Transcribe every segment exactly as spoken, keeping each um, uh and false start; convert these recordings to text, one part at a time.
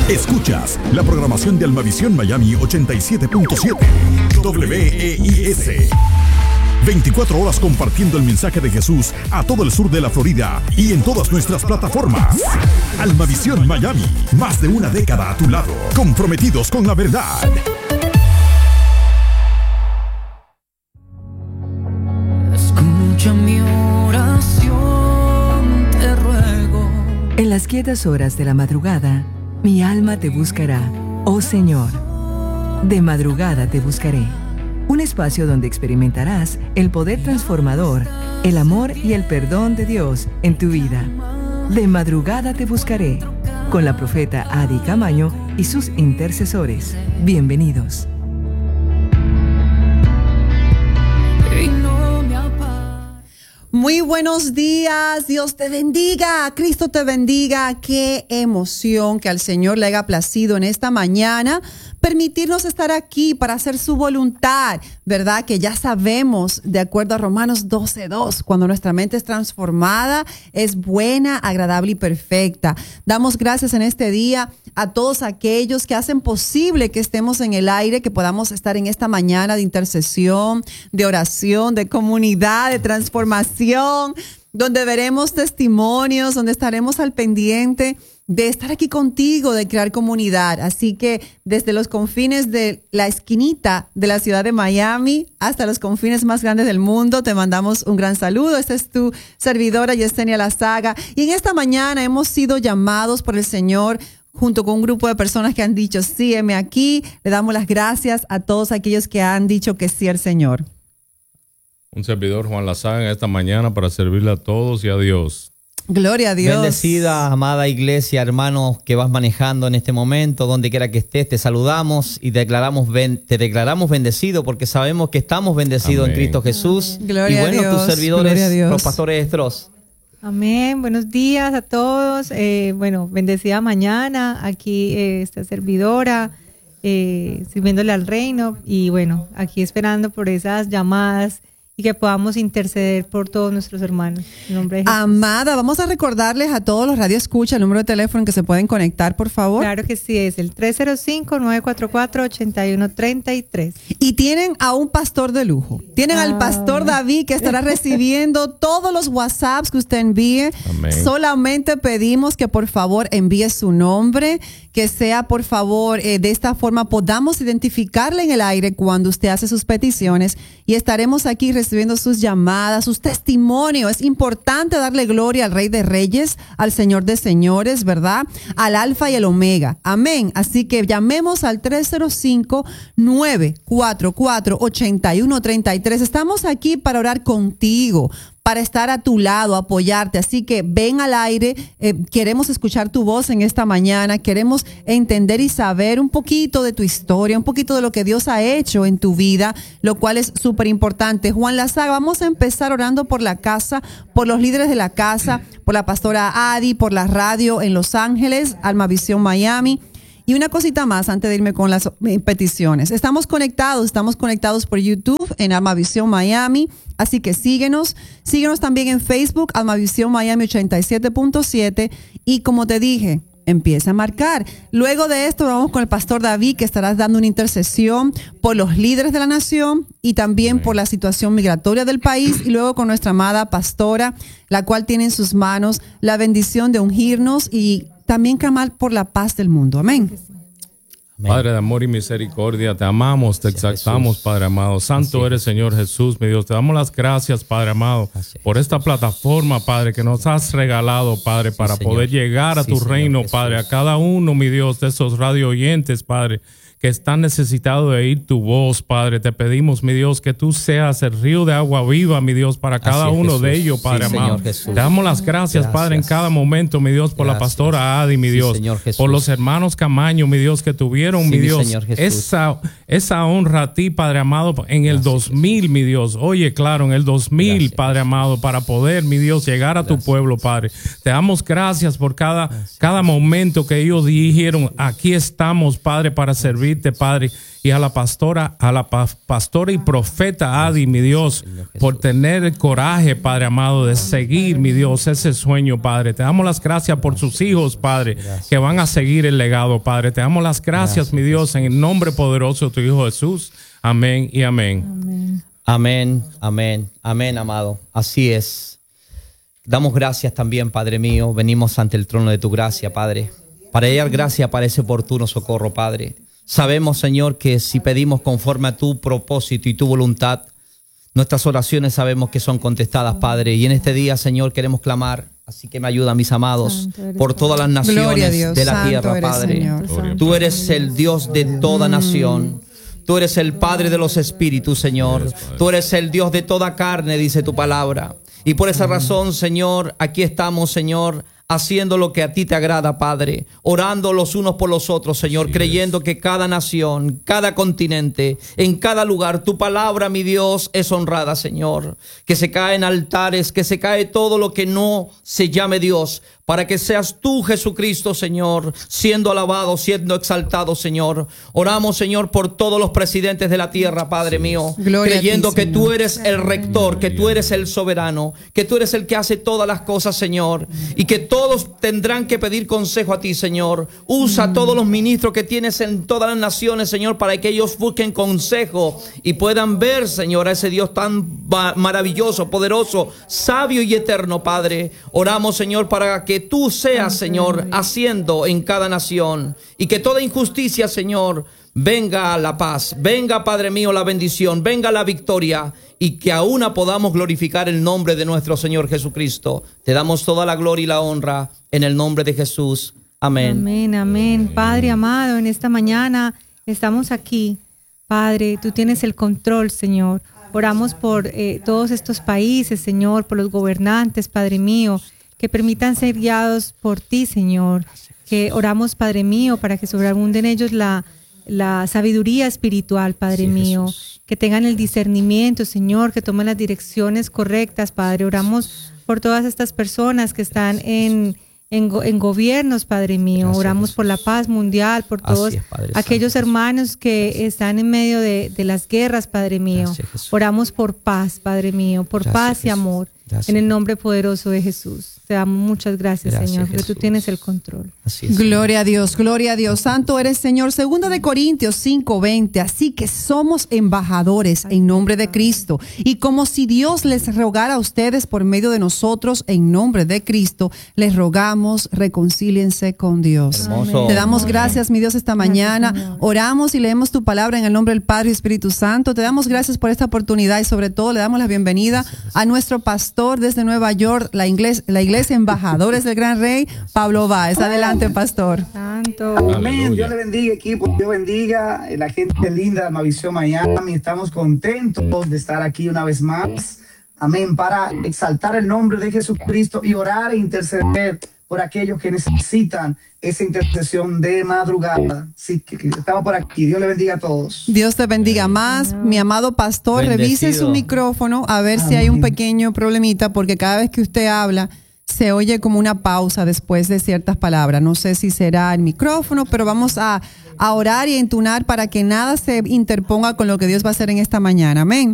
Escuchas la programación de Almavisión Miami ochenta y siete punto siete W E I S. veinticuatro horas compartiendo el mensaje de Jesús a todo el sur de la Florida y en todas nuestras plataformas. Almavisión Miami, más de una década a tu lado, comprometidos con la verdad. Escucha mi oración, te ruego. En las quietas horas de la madrugada, mi alma te buscará, oh Señor. De madrugada te buscaré. Un espacio donde experimentarás el poder transformador, el amor y el perdón de Dios en tu vida. De madrugada te buscaré, con la profeta Adi Camaño y sus intercesores. Bienvenidos. Muy buenos días, Dios te bendiga, Cristo te bendiga. Qué emoción que al Señor le haya placido en esta mañana permitirnos estar aquí para hacer su voluntad, ¿verdad? Que ya sabemos, de acuerdo a Romanos doce dos, cuando nuestra mente es transformada, es buena, agradable y perfecta. Damos gracias en este día a todos aquellos que hacen posible que estemos en el aire, que podamos estar en esta mañana de intercesión, de oración, de comunidad, de transformación, donde veremos testimonios, donde estaremos al pendiente de estar aquí contigo, de crear comunidad. Así que desde los confines de la esquinita de la ciudad de Miami hasta los confines más grandes del mundo, te mandamos un gran saludo. Esta es tu servidora Yesenia Lazaga. Y en esta mañana hemos sido llamados por el Señor junto con un grupo de personas que han dicho sí, heme aquí. Le damos las gracias a todos aquellos que han dicho que sí al Señor. Un servidor, Juan Lazaga, en esta mañana para servirle a todos y a Dios. Gloria a Dios. Bendecida, amada iglesia, hermanos que vas manejando en este momento, donde quiera que estés, te saludamos y te declaramos, ben, te declaramos bendecido porque sabemos que estamos bendecidos Amén. En Cristo Jesús. Gloria y bueno, a Dios. tus servidores, los pastores Estros. Amén, buenos días a todos. Eh, bueno, bendecida mañana, aquí eh, esta servidora, eh, sirviéndole al reino y bueno, aquí esperando por esas llamadas y que podamos interceder por todos nuestros hermanos. En nombre de Jesús. Amada, vamos a recordarles a todos los radioescuchas el número de teléfono en que se pueden conectar, por favor. Claro que sí, es el tres cero cinco, nueve cuatro cuatro, ocho uno tres tres. Y tienen a un pastor de lujo. Tienen ah. al pastor David que estará recibiendo todos los WhatsApps que usted envíe. Amén. Solamente pedimos que por favor envíe su nombre, que sea por favor, eh, de esta forma podamos identificarle en el aire cuando usted hace sus peticiones y estaremos aquí recibiendo sus llamadas, sus testimonios. Es importante darle gloria al Rey de Reyes, al Señor de Señores, ¿verdad? Al Alfa y el Omega. Amén. Así que llamemos al tres cero cinco, nueve cuatro cuatro, ocho uno tres tres. Estamos aquí para orar contigo, para estar a tu lado, apoyarte. Así que ven al aire, eh, queremos escuchar tu voz en esta mañana, queremos entender y saber un poquito de tu historia, un poquito de lo que Dios ha hecho en tu vida, lo cual es súper importante. Juan Lazaga, vamos a empezar orando por la casa, por los líderes de la casa, por la pastora Adi, por la radio en Los Ángeles, Almavisión Miami. Y una cosita más antes de irme con las peticiones. Estamos conectados, estamos conectados por YouTube en Almavisión Miami, así que síguenos. Síguenos también en Facebook, Almavisión Miami ochenta y siete punto siete. Y como te dije, empieza a marcar. Luego de esto vamos con el pastor David, que estará dando una intercesión por los líderes de la nación y también por la situación migratoria del país. Y luego con nuestra amada pastora, la cual tiene en sus manos la bendición de ungirnos y también clamar por la paz del mundo. Amén. Padre de amor y misericordia, te amamos, te exaltamos, Padre amado. Santo eres, Señor Jesús, mi Dios. Te damos las gracias, Padre amado, por esta plataforma, Padre, que nos has regalado, Padre, para poder llegar a tu reino, Padre, a cada uno, mi Dios, de esos radio oyentes, Padre, que están necesitados de oír tu voz, Padre. Te pedimos, mi Dios, que tú seas el río de agua viva, mi Dios, para cada uno Jesús. De ellos, Padre sí, amado. Te damos las gracias, gracias, Padre, en cada momento, mi Dios, por gracias. La pastora Adi, mi Dios, sí, por los hermanos Camaño, mi Dios, que tuvieron, sí, mi Dios, mi esa, esa honra a ti, Padre amado, en el gracias, dos mil, Jesús. Mi Dios. Oye, claro, en el dos mil, gracias, Padre amado, para poder, mi Dios, llegar a gracias. Tu pueblo, Padre. Te damos gracias por cada, cada momento que ellos dijeron, aquí estamos, Padre, para servir servirte, Padre, y a la pastora, a la pa- pastora y profeta Adi, mi Dios, por tener el coraje, Padre amado, de seguir, mi Dios, ese sueño, Padre. Te damos las gracias por sus hijos, Padre, que van a seguir el legado, Padre. Te damos las gracias, mi Dios, en el nombre poderoso de tu Hijo Jesús. Amén y amén. Amén. Amén, amén, amén, amado. Así es. Damos gracias también, Padre mío. Venimos ante el trono de tu gracia, Padre, para hallar gracia para ese oportuno socorro, Padre. Sabemos, Señor, que si pedimos conforme a tu propósito y tu voluntad, nuestras oraciones sabemos que son contestadas, Padre. Y en este día, Señor, queremos clamar. Así que me ayuda, mis amados, por todas las naciones Dios, de la santo tierra, eres, Padre. Señor. Tú eres el Dios de toda nación. Tú eres el Padre de los espíritus, Señor. Tú eres el Dios de toda carne, dice tu palabra. Y por esa razón, Señor, aquí estamos, Señor, haciendo lo que a ti te agrada, Padre, orando los unos por los otros, Señor, creyendo que cada nación, cada continente, en cada lugar, tu palabra, mi Dios, es honrada, Señor. Que se caen altares, que se cae todo lo que no se llame Dios, para que seas tú, Jesucristo, Señor, siendo alabado, siendo exaltado, Señor. Oramos, Señor, por todos los presidentes de la tierra, Padre mío, Gloria creyendo a ti, que Señor. tú eres el rector, que tú eres el soberano, que tú eres el que hace todas las cosas, Señor, y que todos tendrán que pedir consejo a ti, Señor. Usa a todos los ministros que tienes en todas las naciones, Señor, para que ellos busquen consejo y puedan ver, Señor, a ese Dios tan maravilloso, poderoso, sabio y eterno, Padre. Oramos, Señor, para que tú seas, Señor, haciendo en cada nación y que toda injusticia, Señor, venga a la paz, venga, Padre mío, la bendición, venga la victoria y que aún podamos glorificar el nombre de nuestro Señor Jesucristo. Te damos toda la gloria y la honra en el nombre de Jesús. Amén. Amén, amén. Padre amado, en esta mañana estamos aquí. Padre, tú tienes el control, Señor. Oramos por eh, todos estos países, Señor, por los gobernantes, Padre mío, que permitan ser guiados por ti, Señor. Que oramos, Padre mío, para que sobreabunden ellos la, la sabiduría espiritual, Padre Sí, mío. Jesús. Que tengan el discernimiento, Señor, que tomen las direcciones correctas, Padre. Oramos por todas estas personas que están en, en, go- en gobiernos, Padre mío. Gracias, Oramos Jesús. por la paz mundial, por Así todos es, Padre aquellos Santo. hermanos que están en medio de, de las guerras, Padre mío. Gracias, Jesús. Oramos por paz, Padre mío, por Gracias, paz y Jesús. amor. Gracias. En el nombre poderoso de Jesús. Te damos muchas gracias, Gracias, Señor, porque tú Jesús. tienes el control. Así es. Gloria a Dios, gloria a Dios. Santo eres, Señor. Segunda de Corintios cinco veinte. Así que somos embajadores en nombre de Cristo. Y como si Dios les rogara a ustedes por medio de nosotros en nombre de Cristo, les rogamos, reconcíliense con Dios. Hermoso. Te damos gracias, mi Dios, esta mañana. Oramos y leemos tu palabra en el nombre del Padre y Espíritu Santo. Te damos gracias por esta oportunidad y sobre todo le damos la bienvenida a nuestro pastor desde Nueva York, la, iglesia, la iglesia Embajadores del Gran Rey, Pablo Báez. Adelante, pastor. Santo. Amén. Dios le bendiga, equipo. Dios bendiga. La gente linda de Almavisión Miami. Estamos contentos de estar aquí una vez más. Amén. Para exaltar el nombre de Jesucristo y orar e interceder por aquellos que necesitan esa intercesión de madrugada. Sí, que, que estamos por aquí. Dios le bendiga a todos. Dios te bendiga más. Mi amado pastor, revise Bendecido. su micrófono a ver si hay un pequeño problemita, porque cada vez que usted habla, se oye como una pausa después de ciertas palabras. No sé si será el micrófono, pero vamos a, a orar y a entonar para que nada se interponga con lo que Dios va a hacer en esta mañana. Amén.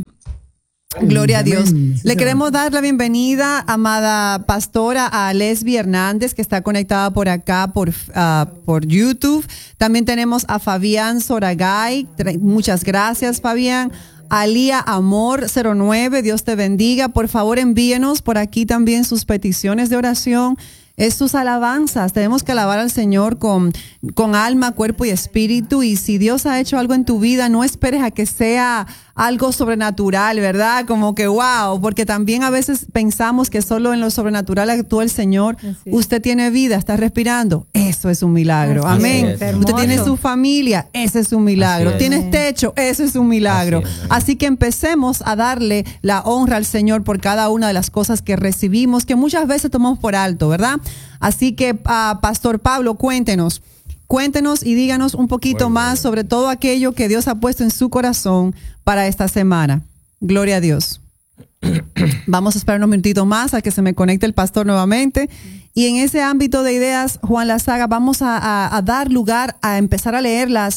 Gloria a Dios. Le queremos dar la bienvenida, amada pastora, a Lesbi Hernández, que está conectada por acá, por, uh, por YouTube. También tenemos a Fabián Soragay. Muchas gracias, Fabián. Alía Amor cero nueve, Dios te bendiga. Por favor, envíenos por aquí también sus peticiones de oración. Es sus alabanzas. Tenemos que alabar al Señor con, con alma, cuerpo y espíritu. Y si Dios ha hecho algo en tu vida, no esperes a que sea algo sobrenatural, ¿verdad? Como que wow, porque también a veces pensamos que solo en lo sobrenatural actúa el Señor. Así es. Usted tiene vida, está respirando. Eso es un milagro. Así Amén. es. Usted Hermoso. tiene su familia. Ese es un milagro. Así es. Tienes techo. Eso es un milagro. Así es. Así que empecemos a darle la honra al Señor por cada una de las cosas que recibimos, que muchas veces tomamos por alto, ¿verdad? Así que, uh, Pastor Pablo, cuéntenos, cuéntenos y díganos un poquito Bueno, más bueno. sobre todo aquello que Dios ha puesto en su corazón para esta semana. Gloria a Dios. Vamos a esperar unos minutitos más a que se me conecte el pastor nuevamente. Y en ese ámbito de ideas, Juan Lazaga, vamos a, a, a dar lugar a empezar a leer las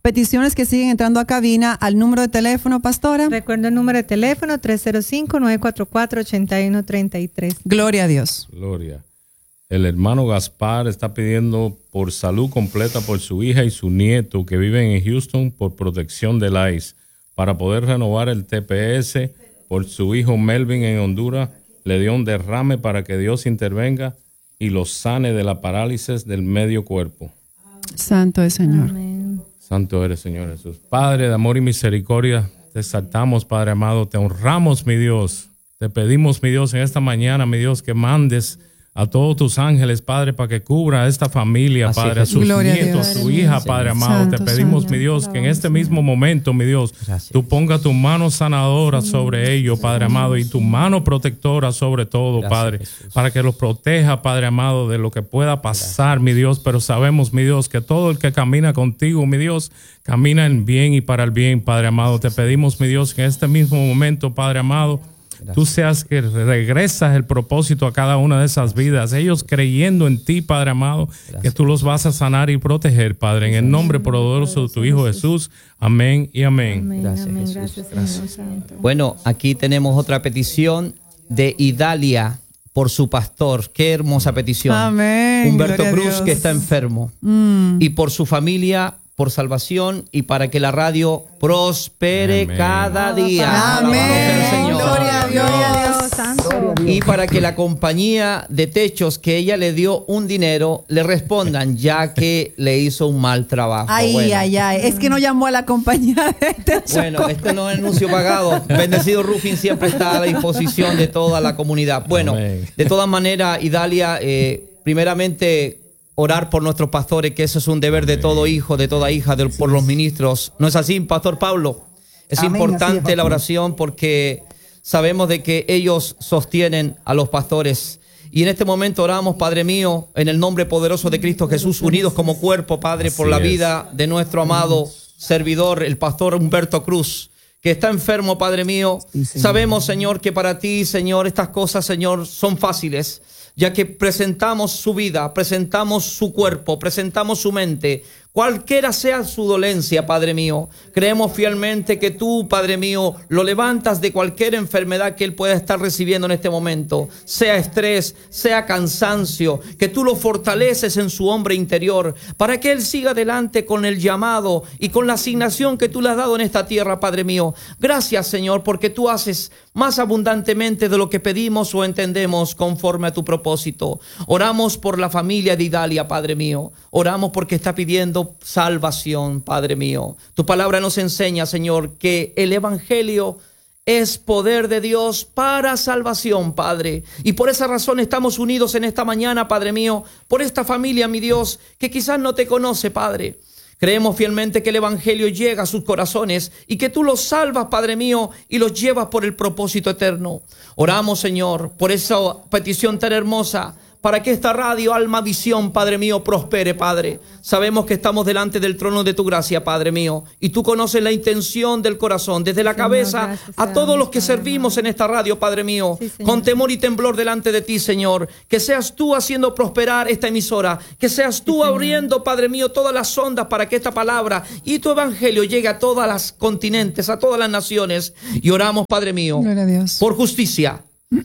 peticiones que siguen entrando a cabina al número de teléfono, pastora. Recuerdo el número de teléfono tres cero cinco, nueve cuatro cuatro, ocho uno tres tres. Gloria a Dios. Gloria. El hermano Gaspar está pidiendo por salud completa por su hija y su nieto que viven en Houston por protección del I C E, para poder renovar el T P S por su hijo Melvin en Honduras. Le dio un derrame para que Dios intervenga y los sane de la parálisis del medio cuerpo. Santo es Señor. Amén. Santo eres, Señor Jesús. Padre de amor y misericordia, te exaltamos, Padre amado, te honramos, mi Dios. Te pedimos, mi Dios, en esta mañana, mi Dios, que mandes a todos tus ángeles, Padre, para que cubra a esta familia, Así Padre, es. a sus Gloria a nietos, a, Dios. su hija, Padre amado. Santo, te pedimos, Santo. mi Dios, que en este mismo momento, mi Dios, Gracias. tú pongas tu mano sanadora sobre ellos, Padre amado, y tu mano protectora sobre todo, Gracias, Padre, Jesús. para que los proteja, Padre amado, de lo que pueda pasar, mi Dios. Pero sabemos, mi Dios, que todo el que camina contigo, mi Dios, camina en bien y para el bien, Padre amado. Te pedimos, mi Dios, que en este mismo momento, Padre amado, tú seas que regresas el propósito a cada una de esas vidas, ellos creyendo en ti, Padre amado, Gracias. que tú los vas a sanar y proteger, Padre, en el nombre poderoso de tu Hijo Jesús. Amén y amén. Amén, Gracias, amén. Jesús. Gracias, Gracias. Señor Santo. Bueno, aquí tenemos otra petición de Idalia por su pastor. Qué hermosa petición. Amén. Humberto Gloria a Cruz, Dios. que está enfermo. Mm. Y por su familia, por salvación y para que la radio prospere Amén. cada día. Amén. Alabado sea el Señor. Gloria a Dios. Gloria a Dios, Santo. Y para que la compañía de techos que ella le dio un dinero le respondan, ya que le hizo un mal trabajo. Ay, Bueno. ay, ay. Es que no llamó a la compañía de este Bueno, este no es anuncio pagado. Bendecido Roofing siempre está a la disposición de toda la comunidad. Bueno, Amén. de todas maneras, Idalia, eh, primeramente orar por nuestros pastores, que eso es un deber de todo hijo, de toda hija, de- por los ministros. ¿No es así, Pastor Pablo? Es Amén, así importante es, pastor. la oración porque sabemos de que ellos sostienen a los pastores. Y en este momento oramos, Padre mío, en el nombre poderoso de Cristo Jesús, unidos como cuerpo, Padre, por Así la es. vida de nuestro amado servidor, el pastor Humberto Cruz, que está enfermo, Padre mío. Sí, Señor. Sabemos, Señor, que para ti, Señor, estas cosas, Señor, son fáciles, ya que presentamos su vida, presentamos su cuerpo, presentamos su mente, cualquiera sea su dolencia, Padre mío. Creemos fielmente que tú, Padre mío, lo levantas de cualquier enfermedad que él pueda estar recibiendo en este momento, sea estrés, sea cansancio, que tú lo fortaleces en su hombre interior, para que él siga adelante con el llamado y con la asignación que tú le has dado en esta tierra, Padre mío. Gracias, Señor, porque tú haces más abundantemente de lo que pedimos o entendemos conforme a tu propósito. Oramos por la familia de Idalia, Padre mío. Oramos porque está pidiendo salvación, Padre mío. Tu palabra nos enseña, Señor, que el evangelio es poder de Dios para salvación, Padre. Y por esa razón estamos unidos en esta mañana, Padre mío, por esta familia, mi Dios, que quizás no te conoce, Padre. Creemos fielmente que el evangelio llega a sus corazones y que tú los salvas, Padre mío, y los llevas por el propósito eterno. Oramos, Señor, por esa petición tan hermosa, para que esta radio Alma Visión, Padre mío, prospere, Padre. Sabemos que estamos delante del trono de tu gracia, Padre mío, y tú conoces la intención del corazón, desde la Señor, cabeza gracias a te todos damos, los que Padre servimos en esta radio, Padre mío, Sí, Señor. con temor y temblor delante de ti, Señor. Que seas tú haciendo prosperar esta emisora, que seas tú abriendo, Padre mío, todas las ondas para que esta palabra y tu evangelio llegue a todas las continentes, a todas las naciones. Y oramos, Padre mío, Gloria a Dios. por justicia,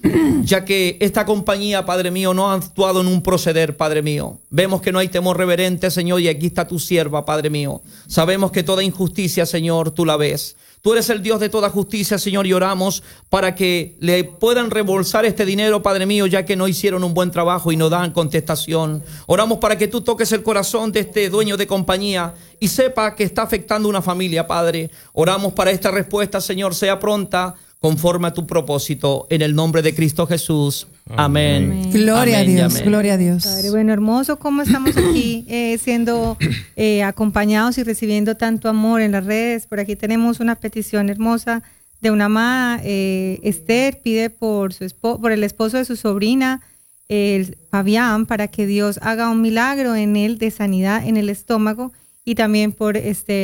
ya que esta compañía, Padre mío, no ha actuado en un proceder, Padre mío. Vemos que no hay temor reverente, Señor, y aquí está tu sierva, Padre mío. Sabemos que toda injusticia, Señor, tú la ves. Tú eres el Dios de toda justicia, Señor, y oramos para que le puedan reembolsar este dinero, Padre mío, ya que no hicieron un buen trabajo y no dan contestación. Oramos para que tú toques el corazón de este dueño de compañía y sepa que está afectando una familia, Padre. Oramos para esta respuesta, Señor, sea pronta, conforme a tu propósito, en el nombre de Cristo Jesús. Amén. Amén. Gloria Amén y a Dios, amén. gloria a Dios. Padre, bueno, hermoso cómo estamos aquí eh, siendo eh, acompañados y recibiendo tanto amor en las redes. Por aquí tenemos una petición hermosa de una amada, eh, Esther, pide por, su espo- por el esposo de su sobrina, el Fabián, para que Dios haga un milagro en él de sanidad en el estómago, y también por Esther.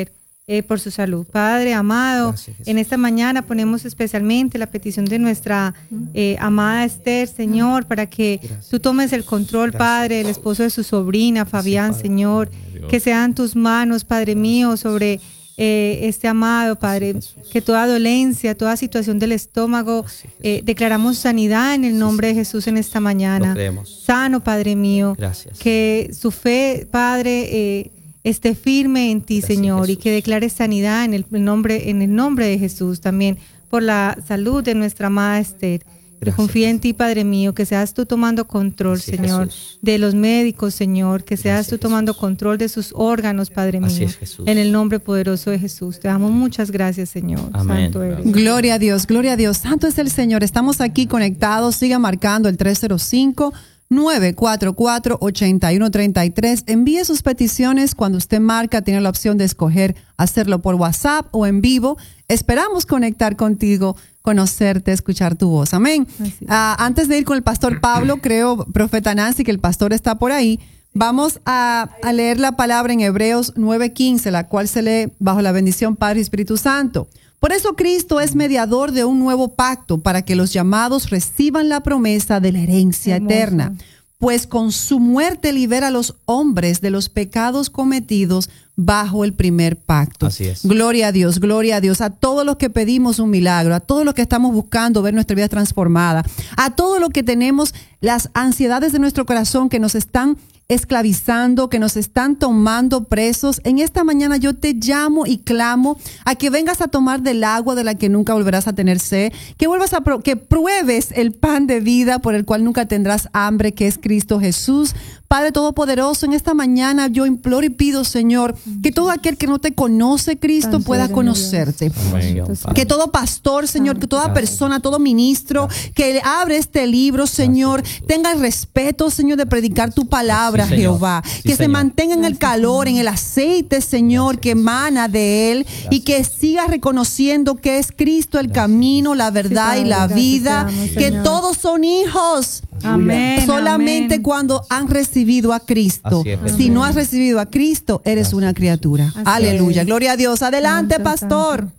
eh, por su salud. Padre amado, Gracias, Jesús. en esta mañana ponemos especialmente la petición de nuestra eh, amada Esther, Señor, para que Gracias. tú tomes el control, Gracias, Padre, el esposo de su sobrina, Fabián, Padre. Señor, Dios. que sean tus manos, Padre mío, sobre eh, este amado, Padre, que toda dolencia, toda situación del estómago, eh, declaramos sanidad en el nombre de Jesús en esta mañana. Lo creemos. Sano, Padre mío, Gracias. que su fe, Padre, eh, esté firme en ti, Gracias, Señor, y Jesús. que declare sanidad en el nombre, en el nombre de Jesús, también por la salud de nuestra amada Esther. Yo Gracias. confío en ti, Padre mío, que seas tú tomando control, Así es, Señor, Jesús. de los médicos, Señor, que seas Gracias, tú tomando Jesús. control de sus órganos, Padre Así mío, es, Jesús. en el nombre poderoso de Jesús. Te damos muchas gracias, Señor. Amén. Santo eres. Gloria a Dios, gloria a Dios. Santo es el Señor. Estamos aquí conectados. Siga marcando el tres cero cinco, nueve cuatro cuatro, ocho uno tres tres. Envíe sus peticiones. Cuando usted marca, tiene la opción de escoger hacerlo por WhatsApp o en vivo. Esperamos conectar contigo, conocerte, escuchar tu voz. Amén. Así es. Ah, antes de ir con el pastor Pablo, creo, profeta Nancy, que el pastor está por ahí. Vamos a, a leer la palabra en Hebreos nueve quince, la cual se lee bajo la bendición Padre y Espíritu Santo. Por eso Cristo es mediador de un nuevo pacto para que los llamados reciban la promesa de la herencia Hermoso. eterna. Pues con su muerte libera a los hombres de los pecados cometidos bajo el primer pacto. Así es. Gloria a Dios, gloria a Dios. A todos los que pedimos un milagro, a todos los que estamos buscando ver nuestra vida transformada, a todos los que tenemos las ansiedades de nuestro corazón que nos están esclavizando, que nos están tomando presos. En esta mañana yo te llamo y clamo a que vengas a tomar del agua de la que nunca volverás a tener sed, que vuelvas a pro- que pruebes el pan de vida por el cual nunca tendrás hambre, que es Cristo Jesús. Padre Todopoderoso, en esta mañana yo imploro y pido, Señor, que todo aquel que no te conoce, Cristo, Tan pueda soberano conocerte. Amén. Que todo pastor, Señor, que toda persona, todo ministro que abre este libro, Señor, tenga el respeto, Señor, de predicar tu palabra, Sí, Señor. Jehová. Sí, Que se Señor. mantenga en el calor, en el aceite, Señor, que emana de él, y que siga reconociendo que es Cristo el camino, la verdad Sí, y la Padre, gracias vida. te damos, Que Señor. todos son hijos. Amén. Solamente amén. cuando han recibido a Cristo. Así es, Jesús. Si no has recibido a Cristo, eres una criatura. Así Aleluya. es. Gloria a Dios. Adelante, Santo, pastor. santo.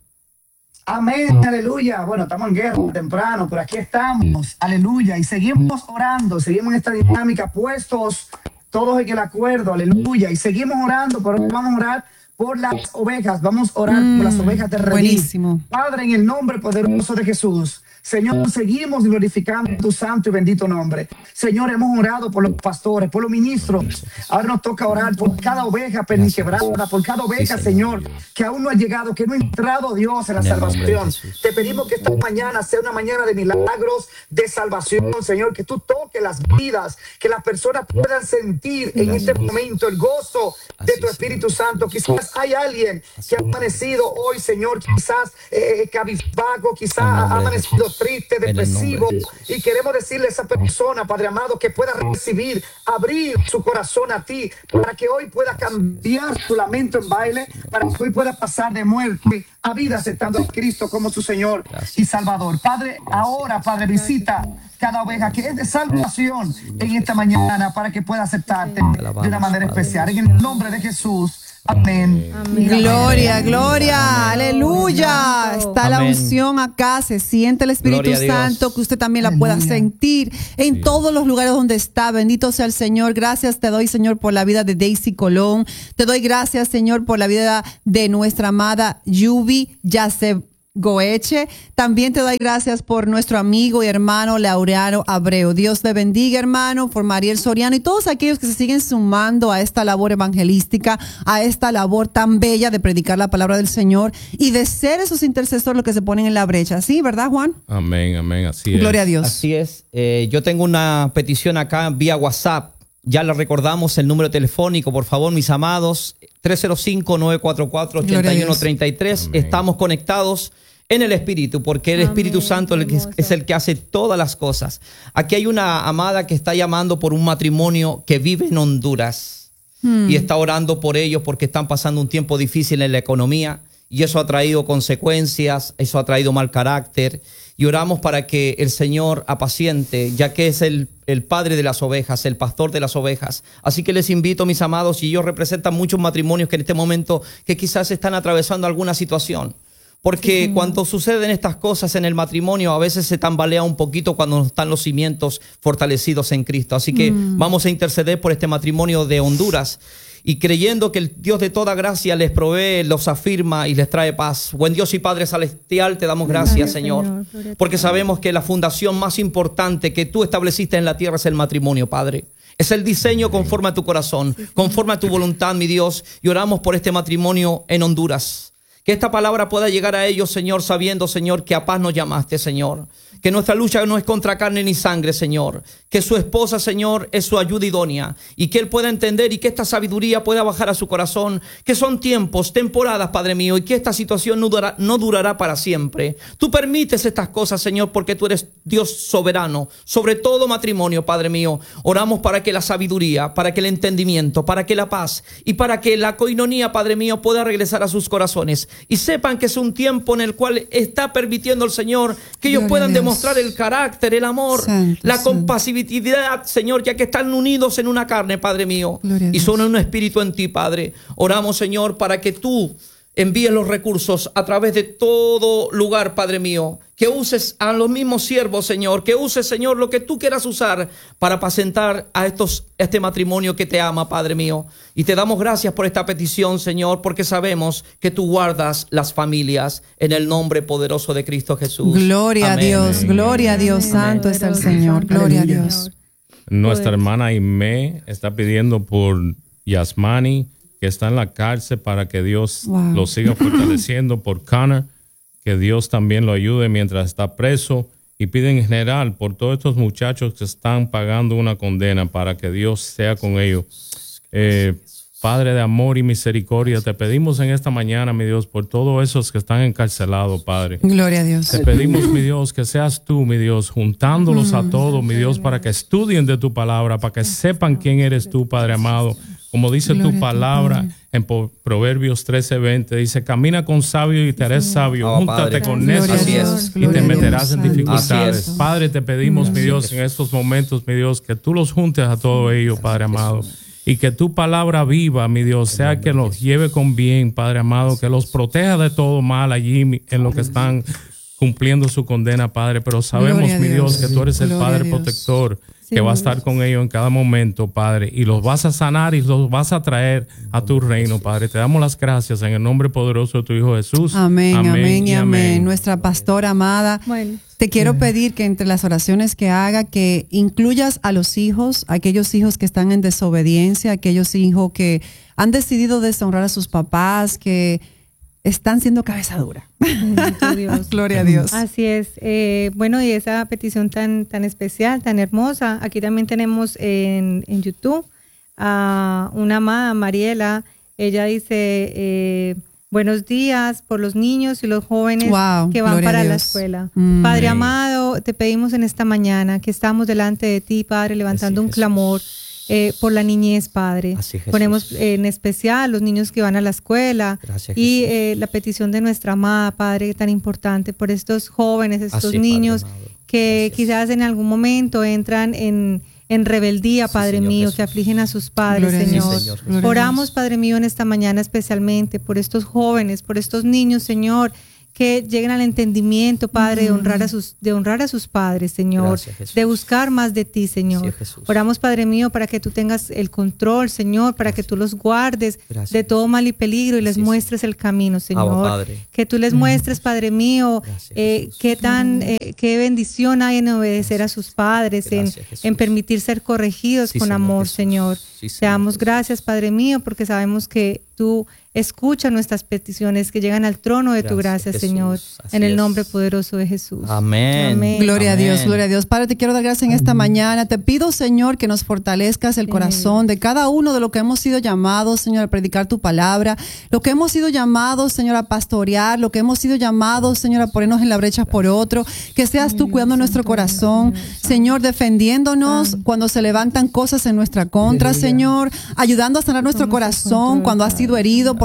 Amén, aleluya. Bueno, estamos en guerra temprano, pero aquí estamos, aleluya. Y seguimos orando, seguimos en esta dinámica, puestos todos en el acuerdo, aleluya. Y seguimos orando, pero vamos a orar por las ovejas, vamos a orar por las ovejas de Redil. buenísimo. Padre, en el nombre poderoso de Jesús, Señor, seguimos glorificando tu santo y bendito nombre. Señor, hemos orado por los pastores, por los ministros. Ahora nos toca orar por cada oveja perniquebrada, por cada oveja, Sí, Señor, Señor. que aún no ha llegado, que no ha entrado Dios en la En el nombre de salvación. Jesús. Te pedimos que esta mañana sea una mañana de milagros, de salvación, Señor, que tú toques las vidas, que las personas puedan sentir en este momento el gozo de Así tu es, Espíritu Santo. Quizás hay alguien que ha amanecido hoy, Señor, quizás eh, cabizbajo, quizás En el ha nombre de amanecido Jesús. triste, En el nombre de depresivo, Jesús. y queremos decirle a esa persona, Padre amado, que pueda recibir, abrir su corazón a ti, para que hoy pueda cambiar su lamento en baile, para que hoy pueda pasar de muerte a vida aceptando a Cristo como su Señor y Salvador. Padre, ahora, Padre, visita cada oveja que es de salvación en esta mañana, para que pueda aceptarte de una manera especial. En el nombre de Jesús. Amén. Gloria, gloria, aleluya. Está la Amén. unción acá, se siente el Espíritu Gloria a Dios. Santo, que usted también la pueda Aleluya. sentir en todos los lugares donde está. Bendito sea el Señor. Gracias te doy, Señor, por la vida de Daisy Colón. Te doy gracias, Señor, por la vida de nuestra amada Yubi Yaseb Goeche. También te doy gracias por nuestro amigo y hermano Laureano Abreu. Dios te bendiga, hermano, por Mariel Soriano y todos aquellos que se siguen sumando a esta labor evangelística, a esta labor tan bella de predicar la palabra del Señor y de ser esos intercesores los que se ponen en la brecha. ¿Sí, verdad, Juan? Amén, amén, así es. Gloria a Dios. Así es. Eh, yo tengo una petición acá vía WhatsApp. Ya le recordamos el número telefónico, por favor, mis amados. tres cero cinco, nueve cuatro cuatro, ocho uno tres tres. Amén. Estamos conectados en el Espíritu, porque el Amén, Espíritu Santo es el que- hermoso. es el que hace todas las cosas. Aquí hay una amada que está llamando por un matrimonio que vive en Honduras y está orando por ellos porque están pasando un tiempo difícil en la economía, y eso ha traído consecuencias, eso ha traído mal carácter, y oramos para que el Señor apaciente, ya que es el, el padre de las ovejas, el pastor de las ovejas. Así que les invito, mis amados, y ellos representan muchos matrimonios que en este momento que quizás están atravesando alguna situación. Porque sí, cuando suceden estas cosas en el matrimonio, a veces se tambalea un poquito cuando están los cimientos fortalecidos en Cristo. Así que mm. vamos a interceder por este matrimonio de Honduras. Y creyendo que el Dios de toda gracia les provee, los afirma y les trae paz. Buen Dios y Padre Celestial, te damos gracias, Señor, porque sabemos que la fundación más importante que tú estableciste en la tierra es el matrimonio, Padre. Es el diseño conforme a tu corazón, conforme a tu voluntad, mi Dios. Y oramos por este matrimonio en Honduras. Que esta palabra pueda llegar a ellos, Señor, sabiendo, Señor, que a paz nos llamaste, Señor. Que nuestra lucha no es contra carne ni sangre, Señor. Que su esposa, Señor, es su ayuda idónea. Y que él pueda entender y que esta sabiduría pueda bajar a su corazón. Que son tiempos, temporadas, Padre mío. Y que esta situación no durará, no durará para siempre. Tú permites estas cosas, Señor, porque tú eres Dios soberano. Sobre todo matrimonio, Padre mío. Oramos para que la sabiduría, para que el entendimiento, para que la paz y para que la coinonía, Padre mío, pueda regresar a sus corazones. Y sepan que es un tiempo en el cual está permitiendo el Señor que ellos puedan demostrar el carácter, el amor, Santo, la Santo. compasividad, Señor, ya que están unidos en una carne, Padre mío, y son un espíritu en ti, Padre. Oramos, Señor, para que tú envíes los recursos a través de todo lugar, Padre mío. Que uses a los mismos siervos, Señor. Que uses, Señor, lo que tú quieras usar para apacentar a estos, este matrimonio que te ama, Padre mío. Y te damos gracias por esta petición, Señor, porque sabemos que tú guardas las familias en el nombre poderoso de Cristo Jesús. Gloria Amén. a Dios, Amén. gloria a Dios. Santo es el Señor, gloria a Dios. Nuestra hermana Aimee está pidiendo por Yasmani, que está en la cárcel, para que Dios wow. lo siga fortaleciendo, por Connor, que Dios también lo ayude mientras está preso, y piden en general por todos estos muchachos que están pagando una condena, para que Dios sea con ellos. Eh, Padre de amor y misericordia, te pedimos en esta mañana, mi Dios, por todos esos que están encarcelados, Padre. Gloria a Dios. Te pedimos, mi Dios, que seas tú, mi Dios, juntándolos mm. a todos, mi Dios, para que estudien de tu palabra, para que sepan quién eres tú, Padre amado. Como dice Gloria tu palabra en Proverbios trece veinte, dice, camina con sabio y te harás sabio, oh, júntate con necios y te meterás en dificultades. Padre, te pedimos, mi Dios, en estos momentos, mi Dios, que tú los juntes a todo ello, Padre amado. Y que tu palabra viva, mi Dios, sea que los lleve con bien, Padre amado, que los proteja de todo mal allí en lo que están cumpliendo su condena, Padre. Pero sabemos, mi Dios, que tú eres el Padre protector, que va a estar con ellos en cada momento, Padre, y los vas a sanar y los vas a traer a tu reino, Padre. Te damos las gracias en el nombre poderoso de tu Hijo Jesús. Amén, amén, amén y amén. amén. Nuestra pastora amada, bueno. te quiero pedir que entre las oraciones que haga, que incluyas a los hijos, aquellos hijos que están en desobediencia, aquellos hijos que han decidido deshonrar a sus papás, que están siendo cabeza dura. Dios. Gloria a Dios. Así es. Eh, bueno, y esa petición tan, tan especial, tan hermosa, aquí también tenemos en, en YouTube a una amada, Mariela. Ella dice, eh, buenos días por los niños y los jóvenes wow, que van para la escuela. Mm. Padre amado, te pedimos en esta mañana que estamos delante de ti, Padre, levantando un clamor Eh, por la niñez, Padre. Así, ponemos eh, en especial los niños que van a la escuela. Gracias, y eh, la petición de nuestra amada, Padre, tan importante por estos jóvenes, estos Así, niños que Gracias. quizás en algún momento entran en, en rebeldía, sí, Padre Señor mío, Jesús. que afligen a sus padres, Gloria Señor. Sí, Señor Oramos, Padre mío, en esta mañana especialmente por estos jóvenes, por estos niños, Señor, que lleguen al entendimiento, Padre, de honrar a sus, de honrar a sus padres, Señor, Gracias, de buscar más de ti, Señor. Sí, Oramos, Padre mío, para que tú tengas el control, Señor, para Gracias. que tú los guardes Gracias. de todo mal y peligro y les muestres el camino, Señor. Que tú les muestres, Padre mío, eh, qué tan, eh, qué bendición hay en obedecer Gracias. a sus padres, Gracias, en, en permitir ser corregidos sí, con Señor amor, Jesús. Señor. Sí, Te damos gracias, Padre mío, porque sabemos que tú escucha nuestras peticiones que llegan al trono de Gracias, tu gracia, Jesús. Señor, Así en el nombre es. poderoso de Jesús. Amén. Amén. Gloria Amén. a Dios, gloria a Dios. Padre, te quiero dar gracias en esta Amén. mañana. Te pido, Señor, que nos fortalezcas el Amén. corazón de cada uno de lo que hemos sido llamados, Señor, a predicar tu palabra, lo que hemos sido llamados, Señor, a pastorear, lo que hemos sido llamados, Señor, a ponernos en la brecha por otro. Que seas tú cuidando nuestro corazón, Señor, defendiéndonos Amén. cuando se levantan cosas en nuestra contra, Señor, ayudando a sanar nuestro corazón cuando ha sido herido por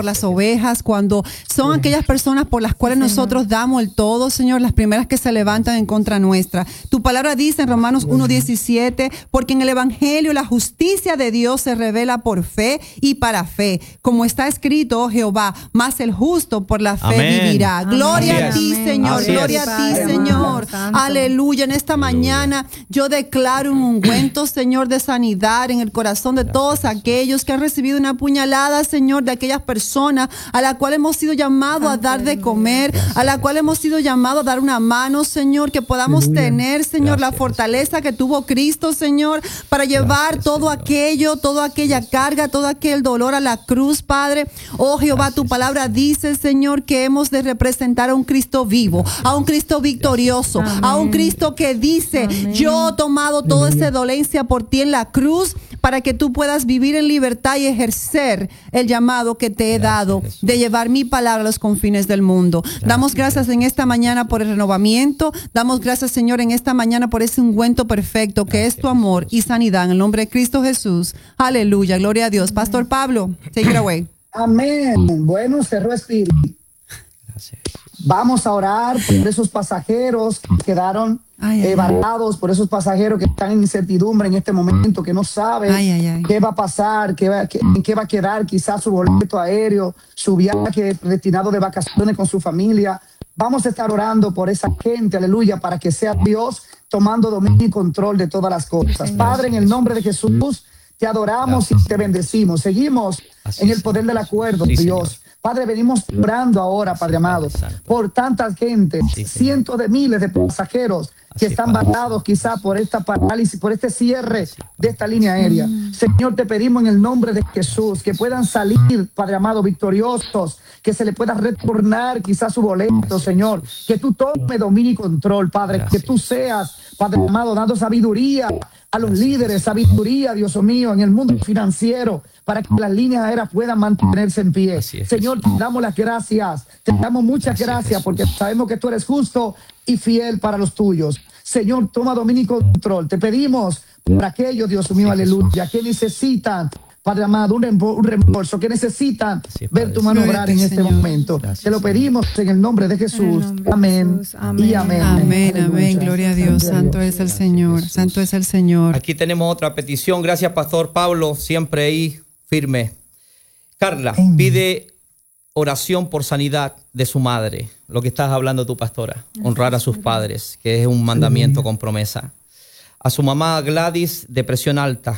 por las ovejas, cuando son aquellas personas por las cuales nosotros damos el todo, Señor, las primeras que se levantan en contra nuestra. Tu palabra dice en Romanos uno diecisiete, porque en el Evangelio la justicia de Dios se revela por fe y para fe. Como está escrito, oh Jehová, más el justo por la fe Amén. vivirá. Amén. Gloria Así a ti, es. Señor. Así Gloria es. a ti, Señor. Aleluya. En esta mañana yo declaro un ungüento, Señor, de sanidad en el corazón de todos aquellos que han recibido una puñalada, Señor, de aquellas personas a la cual hemos sido llamados a dar de comer, a la cual hemos sido llamados a dar una mano, Señor, que podamos Aleluya. tener, Señor, Gracias. la fortaleza que tuvo Cristo, Señor, para llevar Gracias, todo Señor. aquello, toda aquella carga, todo aquel dolor a la cruz, Padre. Oh Jehová, Gracias, tu palabra dice, Señor, que hemos de representar a un Cristo vivo, a un Cristo victorioso, Amén. a un Cristo que dice, Amén. yo he tomado toda esa dolencia por ti en la cruz para que tú puedas vivir en libertad y ejercer el llamado que te he Gracias, dado Jesús. de llevar mi palabra a los confines del mundo. Damos gracias en esta mañana por el renovamiento. Damos gracias, Señor, en esta mañana por ese ungüento perfecto que Gracias, es tu amor Jesús. y sanidad. En el nombre de Cristo Jesús. Aleluya. Gloria a Dios. Pastor Pablo, take it away. Amén. Bueno, cerró espíritu. Gracias. Vamos a orar por esos pasajeros que quedaron Ay, ay, eh, ay. varados, por esos pasajeros que están en incertidumbre en este momento, que no saben Ay, ay, ay. qué va a pasar, qué va, qué- en qué va a quedar quizás su boleto aéreo, su viaje destinado de vacaciones con su familia. Vamos a estar orando por esa gente, aleluya, para que sea Dios tomando dominio y control de todas las cosas. Padre, en el nombre de Jesús, te adoramos y te bendecimos. Seguimos Así en es, el poder del acuerdo, Sí, Dios. Señor. Padre, venimos orando ahora, Padre amado, Padre Santo. por tanta gente, Sí, Señor. cientos de miles de pasajeros que Así, están Padre. varados quizá por esta parálisis, por este cierre de esta línea aérea. Señor, te pedimos en el nombre de Jesús que puedan salir, Padre amado, victoriosos, que se le pueda retornar quizás su boleto, Señor, que tú tome dominio y control, Padre, Gracias. que tú seas, Padre amado, dando sabiduría a los líderes, sabiduría, Dios mío, en el mundo financiero, para que las líneas aéreas puedan mantenerse en pie. Así es, Señor, te damos las gracias, te damos muchas Gracias, gracias, Jesús. porque sabemos que tú eres justo y fiel para los tuyos. Señor, toma dominio y control. Te pedimos por aquellos, Dios mío, Sí, aleluya, que necesitan, Padre amado, un rembo- un reembolso, que necesitan Así es, ver Padre. tu mano Gloria a obrar ti, en este Señor. momento. Gracias, Te lo Señor. pedimos en el nombre de Jesús. En el nombre de Amén. Jesús. Amén. Y amén. Amén, amén. Aleluya. Gloria a Dios. Santo es el Señor. Santo es el Señor. Aquí tenemos otra petición. Gracias, Pastor Pablo, siempre ahí firme. Carla, pide oración por sanidad de su madre. Lo que estás hablando tú, pastora. Honrar a sus padres, que es un mandamiento con promesa. A su mamá Gladys, depresión alta,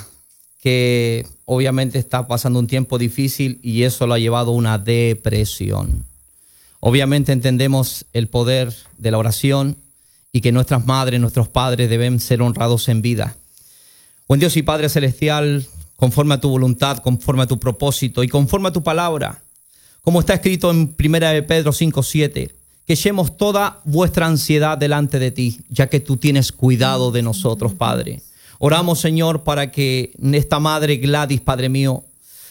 que obviamente está pasando un tiempo difícil y eso lo ha llevado a una depresión. Obviamente entendemos el poder de la oración y que nuestras madres, nuestros padres deben ser honrados en vida. Buen Dios y Padre Celestial, conforme a tu voluntad, conforme a tu propósito y conforme a tu palabra, como está escrito en primera de Pedro cinco siete, que echemos toda vuestra ansiedad delante de ti, ya que tú tienes cuidado de nosotros, Padre. Oramos, Señor, para que esta madre Gladys, Padre mío,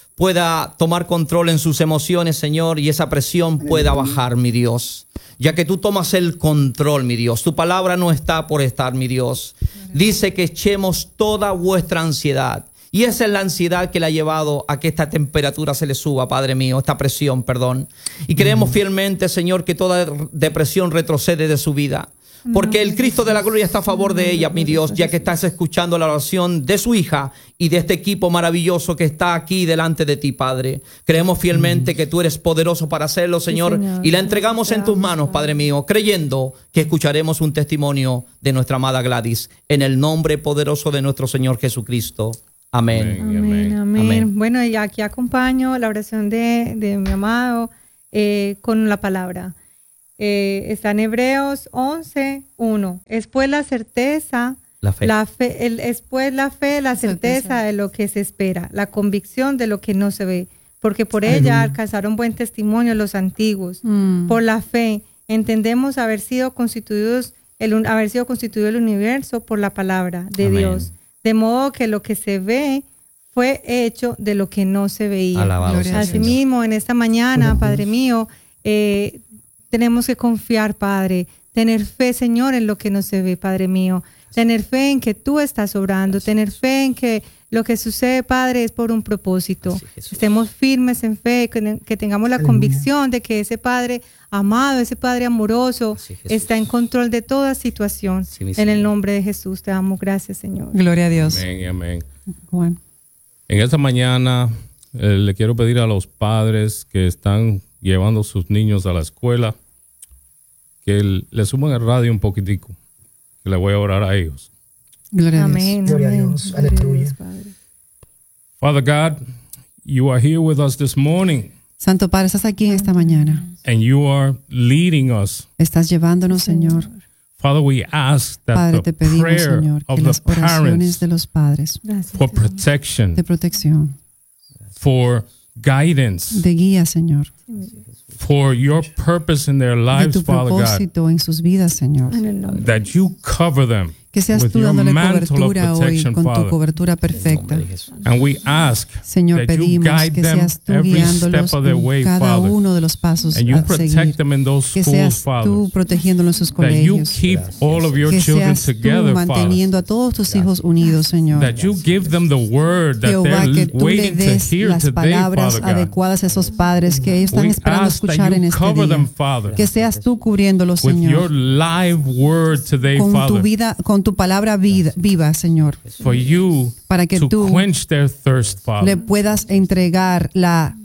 pueda tomar control en sus emociones, Señor, y esa presión pueda bajar, mi Dios. Ya que tú tomas el control, mi Dios. Tu palabra no está por estar, mi Dios. Dice que echemos toda vuestra ansiedad. Y esa es la ansiedad que le ha llevado a que esta temperatura se le suba, Padre mío, esta presión, perdón. Y creemos fielmente, Señor, que toda depresión retrocede de su vida. Porque el Cristo de la gloria está a favor de ella, mi Dios, ya que estás escuchando la oración de su hija y de este equipo maravilloso que está aquí delante de ti, Padre. Creemos fielmente que tú eres poderoso para hacerlo, Señor, Señor. y la entregamos en tus manos, Padre mío, creyendo que escucharemos un testimonio de nuestra amada Gladys, en el nombre poderoso de nuestro Señor Jesucristo. Amén. Amén. Amén, amén. Amén. Bueno, y aquí acompaño la oración de, de mi amado eh, con la palabra. Eh, está en Hebreos once uno. Es pues la certeza, La fe. la fe el, es pues la fe, la certeza, Certeza. de lo que se espera, la convicción de lo que no se ve, porque por Aleluya. ella alcanzaron buen testimonio los antiguos. Mm. Por la fe entendemos haber sido constituidos el un- haber sido constituido el universo por la palabra de Amén. Dios, de modo que lo que se ve fue hecho de lo que no se veía. Alabado Gloria sea el a Señor. Asimismo, en esta mañana, Padre mío, eh, tenemos que confiar, Padre, tener fe, Señor, en lo que no se ve, Padre mío, tener fe en que tú estás obrando, tener fe en que Lo que sucede, Padre, es por un propósito. Así, Jesús. Estemos firmes en fe, que, que tengamos la convicción de que ese Padre amado, ese Padre amoroso, Así, Jesús. está en control de toda situación. Sí, mi en Señor. el nombre de Jesús te damos gracias, Señor. Gloria a Dios. Amén y amén. Juan. En esta mañana eh, le quiero pedir a los padres que están llevando a sus niños a la escuela que el- le suban el radio un poquitico, que le voy a orar a ellos. Gloria a Dios. Amén, Gloria a amén. Dios. Gloria a Dios, Aleluya. Padre. Father God, you are here with us this morning Santo Padre, estás aquí en esta mañana. and you are leading us. Estás llevándonos, Señor. Father, we ask that Padre, te the pedimos, prayer Señor, of que the las oraciones parents de los padres Gracias, for Señor. protection, de protección, for guidance, de guía, Señor, for your purpose in their de lives, tu Father God, propósito en sus vidas, Señor. En el nombre. that you cover them Que seas with tú your dándole mantle of cobertura hoy protection, con tu Father. cobertura perfecta. And we ask Señor, that you pedimos guide que them seas tú every guiándolos step of their en way, cada Father. uno de los pasos And you a protect seguir. them in those Que schools, seas Father. tú protegiéndolos en sus That you colegios. keep all of your Que children seas tú together, Father. manteniendo a todos tus hijos unidos, Señor. That you give them the word that Jehová, que they're tú le waiting to des hear las today, palabras Father God. adecuadas a esos padres que ellos están We esperando ask that escuchar en you este cover them, día. Father, Que seas tú cubriéndolos, with your Señor, live word today, con tu Father, vida, con tu palabra vida, viva, Señor, for you para que to tú quench their thirst, le Father. puedas entregar la,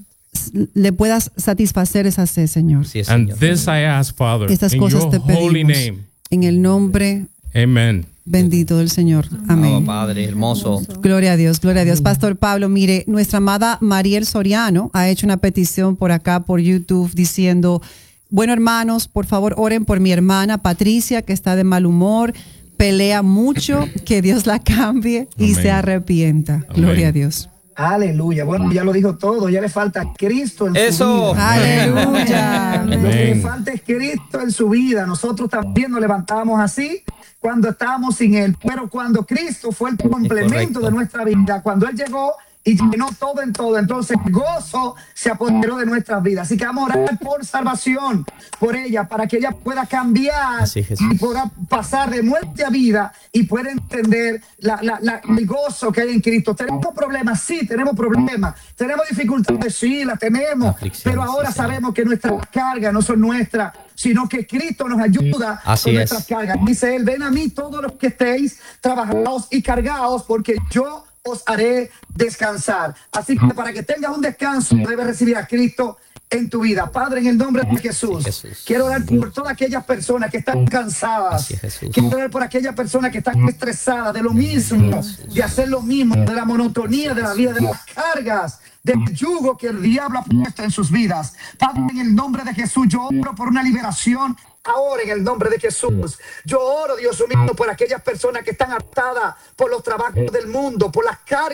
le puedas satisfacer esa sed, Señor. Así es, And Señor. this I ask, Father, Estas in cosas your te holy pedimos name. en el nombre Amen. bendito del Señor. Amén. Amado Padre, hermoso. Gloria a Dios, gloria a Dios. Pastor Pablo, mire, nuestra amada Mariel Soriano ha hecho una petición por acá, por YouTube, diciendo, bueno, hermanos, por favor, oren por mi hermana Patricia, que está de mal humor, pelea mucho, que Dios la cambie y Amén. se arrepienta. Amén. Gloria a Dios. Aleluya. Bueno, ya lo dijo todo. Ya le falta Cristo en Eso. su vida. Aleluya. Lo que le Amén. falta es Cristo en su vida. Nosotros también nos levantamos así cuando estábamos sin Él. Pero cuando Cristo fue el complemento correcto. de nuestra vida, cuando Él llegó y llenó todo en todo, entonces el gozo se apoderó de nuestras vidas. Así que vamos a orar por salvación, por ella, para que ella pueda cambiar Así, Jesús. y pueda pasar de muerte a vida y pueda entender la, la, la, el gozo que hay en Cristo. Tenemos problemas, sí, tenemos problemas. Tenemos dificultades, sí, las tenemos. Aflicciones, Pero ahora sí, Señor. sabemos que nuestras cargas no son nuestras, sino que Cristo nos ayuda Así con es. nuestras cargas. Dice Él, ven a mí todos los que estéis trabajados y cargados, porque yo os haré descansar. Así que para que tengas un descanso, debes recibir a Cristo en tu vida. Padre, en el nombre de Jesús, Jesús. quiero orar por todas aquellas personas que están cansadas. Así es, Jesús. Quiero orar por aquellas personas que están estresadas de lo mismo, de hacer lo mismo, de la monotonía de la vida, de las cargas, del yugo que el diablo ha puesto en sus vidas. Padre, en el nombre de Jesús, yo oro por una liberación. Ahora en el nombre de Jesús, yo oro, Dios mío, por aquellas personas que están atadas por los trabajos del mundo, por las cargas